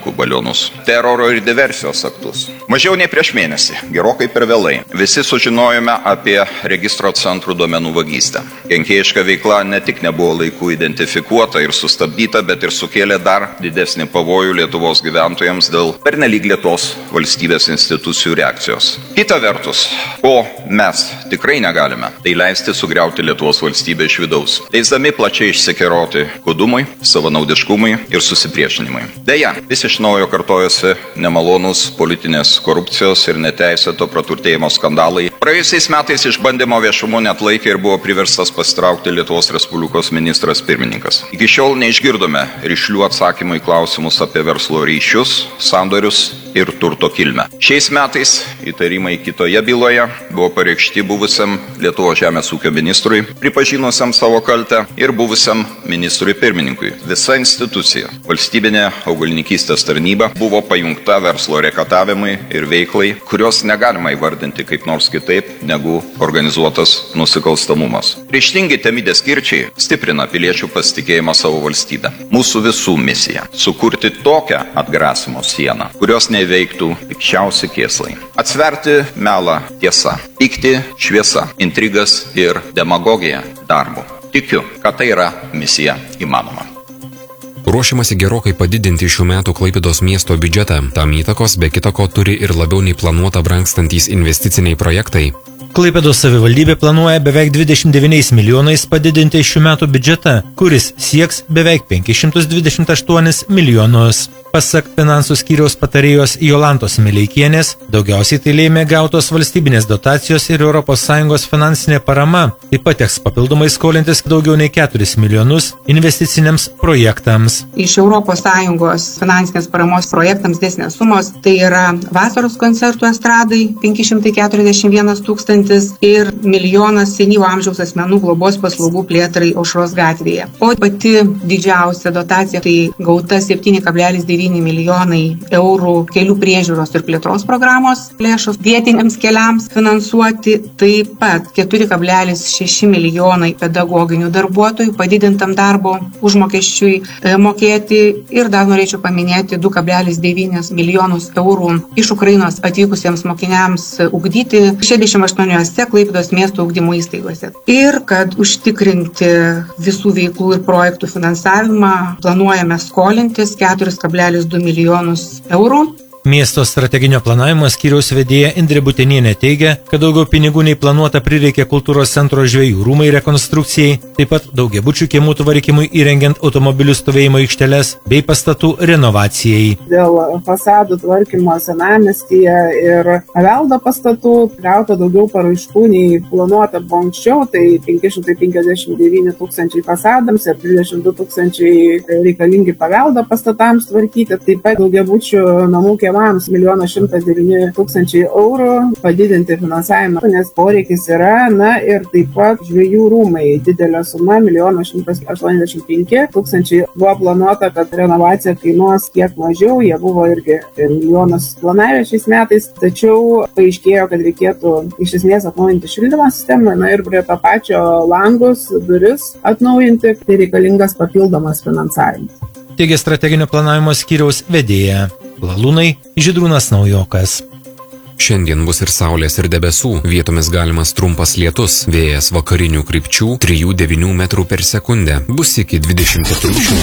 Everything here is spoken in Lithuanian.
nuotaikų balionus, teroro ir diversijos aktus. Mažiau nei prieš mėnesį, gerokai per vėlai, visi sužinojome apie registro centrų duomenų vagystę. Kenkėjiška veikla ne tik nebuvo laiku identifikuota ir sustabdyta, bet ir sukėlė dar didesnį pavojų Lietuvos gyventojams dėl pernelyg lėtos valstybės institucijų reakcijos. Kita vertus, ko mes tikrai negalime, tai leisti sugriauti Lietuvos valstybę iš vidaus, leisdami plačiai išsikeroti godumui, savanaudiškumui ir susipriešinimui. Deja, vis iš naujo kartojasi nemalonus politinės korupcijos ir neteisėto praturtėjimo skandalai. Praėjusiais metais išbandymo viešumu neatlaikė ir buvo priverstas pasitraukti Lietuvos Respublikos ministras pirmininkas. Iki šiol neišgirdome rišlių atsakymų į klausimus apie verslo ryšius, sandorius ir turto kilmę. Šiais metais įtarimai kitoje byloje buvo pareikšti buvusiam Lietuvos žemės ūkio ministrui, pripažinusiam savo kaltę, ir buvusiam ministrui pirmininkui. Visa institucija, valstybinė augalininkystės tarnyba, buvo pajungta verslo rekatavimui ir veiklai, kurios negalima įvardinti kaip nors kitaip negu organizuotas nusikalstamumas. Ryžtingi temidės kirčiai stiprina piliečių pasitikėjimą savo valstybę. Mūsų visų misija - sukurti tokią atgrasimo sieną, kurios neveiktų pikčiausi kėslai. Atsverti melą tiesa, pykti šviesa, intrigas ir demagogiją darbu. Tikiu, kad tai yra misija įmanoma. Ruošiamasi gerokai padidinti šių metų Klaipėdos miesto biudžetą. Tam įtakos be kitako turi ir labiau nei planuota brangstantys investiciniai projektai. Klaipėdos savivaldybė planuoja beveik 29 milijonais padidinti šių metų biudžetą, kuris sieks beveik 528 milijonus. Pasak finansų skyriaus patarėjos Jolantos Mileikienės, daugiausiai tai lėmė gautos valstybinės dotacijos ir ES finansinė parama. Taip pat teks papildomai skolintis daugiau nei 4 milijonus investiciniams projektams. Iš ES finansinės paramos projektams didesnės sumos tai yra vasaros koncertų estradai 541 tūkstantis ir milijonas senyvo amžiaus asmenų globos paslaugų plėtrai Aušros gatvėje. O pati didžiausia dotacija tai gauta 7,9 milijonai eurų kelių priežiūros ir plėtros programos lėšos vietiniams keliams finansuoti, taip pat 4,6 milijonai pedagoginių darbuotojų padidintam darbo užmokesčiui mokėti ir dar norėčiau paminėti 2,9 milijonus eurų iš Ukrainos atvykusiems mokiniams ugdyti 68 Klaipėdos miesto ugdymo įstaigose. Ir kad užtikrinti visų veiklų ir projektų finansavimą, planuojame skolintis 4,2 milijonus eurų. Miesto strateginio planavimo skyriaus vedėja Indrė Butenienė teigia, kad daugiau pinigų nei planuota prireikė kultūros centro Žvejų rūmai rekonstrukcijai, taip pat daugiabučių kiemų tvarkymui įrengiant automobilių stovėjimo aikšteles bei pastatų renovacijai. Dėl fasadų tvarkymo senamiestyje ir paveldo pastatų gauta daugiau paraiškų nei planuota buvo anksčiau, tai 559 tūkstančiai fasadams ir 22 tūkstančiai reikalingi paveldo pastatams tvarkyti, taip pat daugiabučių namų kiemams 1,109 000 eurų padidinti finansavimą, nes poreikis yra, ir taip pat Žvejų rūmai didelė suma 1,185 000. Buvo planuota, kad renovacija kainuos kiek mažiau, jie buvo irgi milijonas planavę šiais metais, tačiau paaiškėjo, kad reikėtų iš esmės atnaujinti šildymo sistemą, ir prie to pačio langus, duris atnaujinti, tai reikalingas papildomas finansavimas. Teigia strateginio planavimo skyriaus vedėja. Lalūnai, Žydrūnas Naujokas. Šiandien bus ir saulės ir debesų, vietomis galimas trumpas lietus, vėjas vakarinių krypčių 3–9 metrų per sekundę, bus iki 24 šilumos.